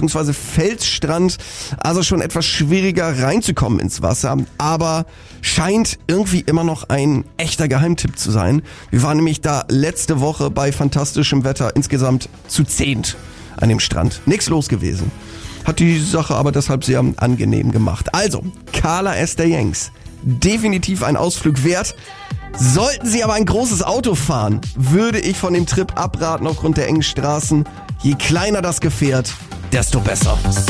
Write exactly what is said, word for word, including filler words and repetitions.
bzw. Felsstrand, also schon etwas schwieriger reinzukommen ins Wasser, aber scheint irgendwie immer noch ein echter Geheimtipp zu sein. Wir waren nämlich da letzte Woche bei fantastischem Wetter insgesamt zu zehnt an dem Strand. Nichts los gewesen. Hat die Sache aber deshalb sehr angenehm gemacht. Also, Cala Esther Jenks, definitiv ein Ausflug wert. Sollten Sie aber ein großes Auto fahren, würde ich von dem Trip abraten aufgrund der engen Straßen. Je kleiner das Gefährt, desto besser.